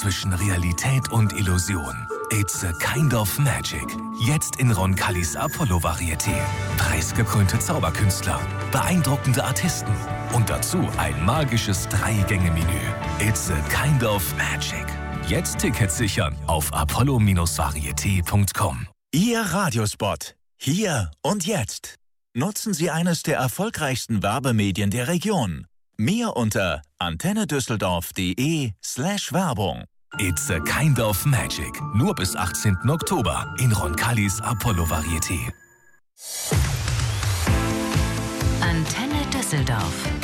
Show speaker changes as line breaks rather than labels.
zwischen Realität und Illusion. It's a kind of magic. Jetzt in Roncalis Apollo-Varieté. Preisgekrönte Zauberkünstler, beeindruckende Artisten und dazu ein magisches 3-Gänge-Menü. It's a kind of magic. Jetzt Tickets sichern auf apollo-varieté.com.
Ihr Radiospot. Hier und jetzt. Nutzen Sie eines der erfolgreichsten Werbemedien der Region. Mehr unter antennedüsseldorf.de/Werbung.
It's a kind of magic. Nur bis 18. Oktober in Roncalis Apollo-Varieté.
Antenne Düsseldorf.